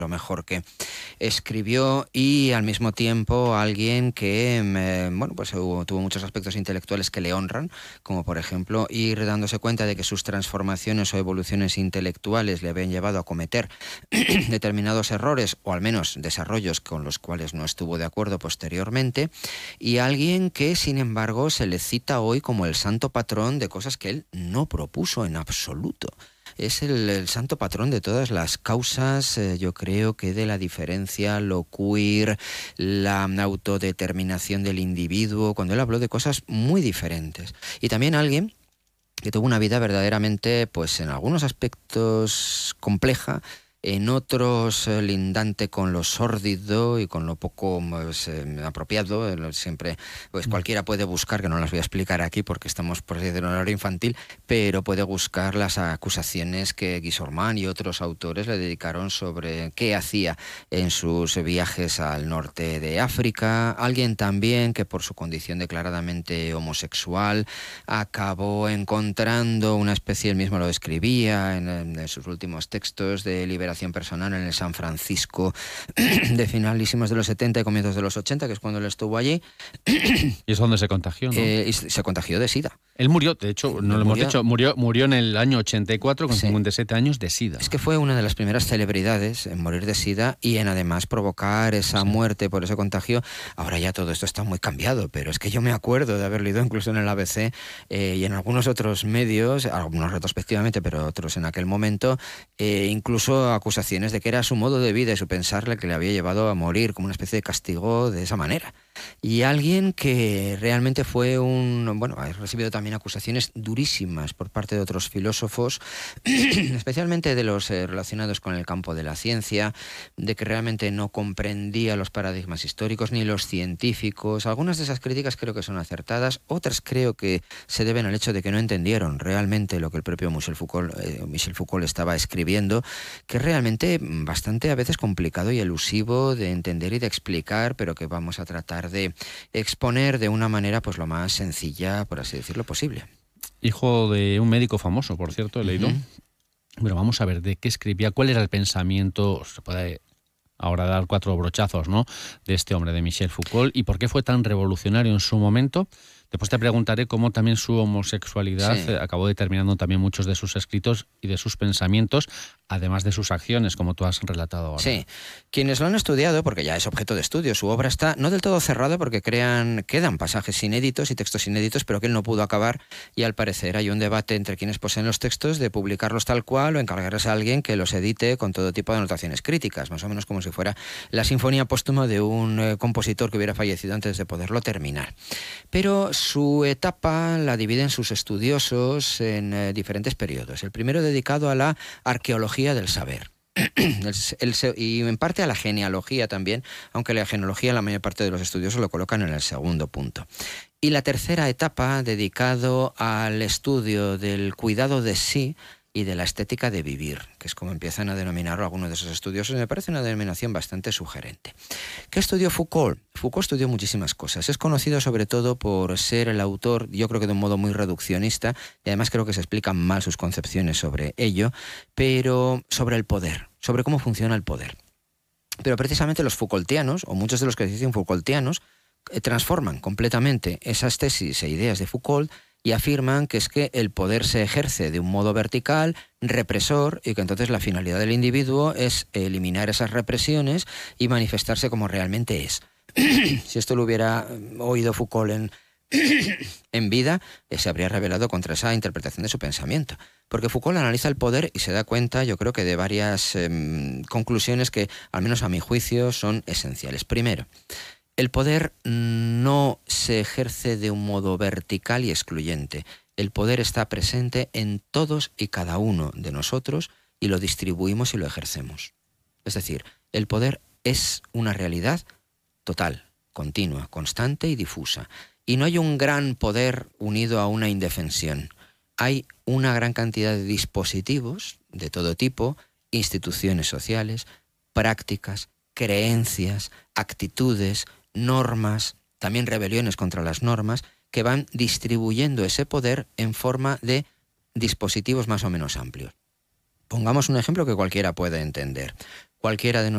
lo mejor que escribió, y al mismo tiempo alguien que tuvo muchos aspectos intelectuales que le honran, como por ejemplo ir dándose cuenta de que sus transformaciones o evoluciones intelectuales le habían llevado a cometer determinados errores, o al menos desarrollos con los cuales no estuvo de acuerdo posteriormente, y alguien que sin embargo se le cita hoy como el santo patrón de cosas que él no propuso en absoluto. Es el santo patrón de todas las causas, yo creo que de la diferencia, lo queer, la autodeterminación del individuo, cuando él habló de cosas muy diferentes. Y también alguien que tuvo una vida verdaderamente, pues en algunos aspectos compleja, en otros lindante con lo sórdido y con lo poco apropiado. Siempre, pues cualquiera puede buscar, que no las voy a explicar aquí porque estamos por decir en horario infantil, pero puede buscar las acusaciones que Guisormán y otros autores le dedicaron sobre qué hacía en sus viajes al norte de África. Alguien también que por su condición declaradamente homosexual acabó encontrando una especie, él mismo lo escribía en sus últimos textos, de liberación personal en el San Francisco de finalísimos de los 70 y comienzos de los 80, que es cuando él estuvo allí. Y es donde se contagió, ¿no? Y se contagió de SIDA. Él murió, de hecho, no lo hemos dicho, murió en el año 84 con 57 años de SIDA. Es que fue una de las primeras celebridades en morir de SIDA y en además provocar esa muerte por ese contagio. Ahora ya todo esto está muy cambiado, pero es que yo me acuerdo de haber leído incluso en el ABC y en algunos otros medios, algunos retrospectivamente, pero otros en aquel momento, incluso acusaciones de que era su modo de vida y su pensar que le había llevado a morir como una especie de castigo de esa manera. Y alguien que realmente fue ha recibido también acusaciones durísimas por parte de otros filósofos, especialmente de los relacionados con el campo de la ciencia, de que realmente no comprendía los paradigmas históricos ni los científicos. Algunas de esas críticas creo que son acertadas, otras creo que se deben al hecho de que no entendieron realmente lo que el propio Michel Foucault estaba escribiendo, que es realmente bastante a veces complicado y elusivo de entender y de explicar, pero que vamos a tratar de exponer de una manera pues lo más sencilla, por así decirlo, posible. Hijo de un médico famoso, por cierto, he leído. Pero vamos a ver de qué escribía, cuál era el pensamiento, se puede ahora dar 4 brochazos, ¿no?, de este hombre, de Michel Foucault, y por qué fue tan revolucionario en su momento. Después te preguntaré cómo también su homosexualidad acabó determinando también muchos de sus escritos y de sus pensamientos, además de sus acciones, como tú has relatado ahora. Sí, quienes lo han estudiado, porque ya es objeto de estudio, su obra está no del todo cerrada porque quedan pasajes inéditos y textos inéditos, pero que él no pudo acabar, y al parecer hay un debate entre quienes poseen los textos de publicarlos tal cual o encargarles a alguien que los edite con todo tipo de anotaciones críticas, más o menos como si fuera la sinfonía póstuma de un compositor que hubiera fallecido antes de poderlo terminar. Pero su etapa la dividen sus estudiosos en diferentes periodos. El primero dedicado a la arqueología del saber. Y en parte a la genealogía también, aunque la genealogía la mayor parte de los estudiosos lo colocan en el segundo punto. Y la tercera etapa dedicado al estudio del cuidado de sí y de la estética de vivir, que es como empiezan a denominarlo algunos de esos estudiosos, y me parece una denominación bastante sugerente. ¿Qué estudió Foucault? Foucault estudió muchísimas cosas. Es conocido sobre todo por ser el autor, yo creo que de un modo muy reduccionista, y además creo que se explican mal sus concepciones sobre ello, pero sobre el poder, sobre cómo funciona el poder. Pero precisamente los Foucaultianos, o muchos de los que se dicen Foucaultianos, transforman completamente esas tesis e ideas de Foucault y afirman que es que el poder se ejerce de un modo vertical, represor, y que entonces la finalidad del individuo es eliminar esas represiones y manifestarse como realmente es. Si esto lo hubiera oído Foucault en vida, se habría rebelado contra esa interpretación de su pensamiento. Porque Foucault analiza el poder y se da cuenta, yo creo que de varias conclusiones que, al menos a mi juicio, son esenciales. Primero, el poder no se ejerce de un modo vertical y excluyente. El poder está presente en todos y cada uno de nosotros y lo distribuimos y lo ejercemos. Es decir, el poder es una realidad total, continua, constante y difusa. Y no hay un gran poder unido a una indefensión. Hay una gran cantidad de dispositivos de todo tipo, instituciones sociales, prácticas, creencias, actitudes, normas, también rebeliones contra las normas, que van distribuyendo ese poder en forma de dispositivos más o menos amplios. Pongamos un ejemplo que cualquiera puede entender. Cualquiera de